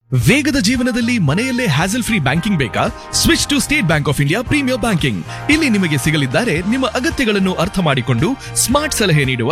ವೇಗದ ಜೀವನದಲ್ಲಿ ಮನೆಯಲ್ಲೇ ಹ್ಯಾಸಲ್ ಫ್ರೀ ಬ್ಯಾಂಕಿಂಗ್ ಬೇಕಾ? Switch to state bank of India premier banking. ಇಲ್ಲಿ ನಿಮಗೆ ಸಿಗಲಿದ್ದಾರೆ ನಿಮ್ಮ ಅಗತ್ಯಗಳನ್ನು ಅರ್ಥ ಮಾಡಿಕೊಂಡು ಸ್ಮಾರ್ಟ್ ಸಲಹೆ ನೀಡುವ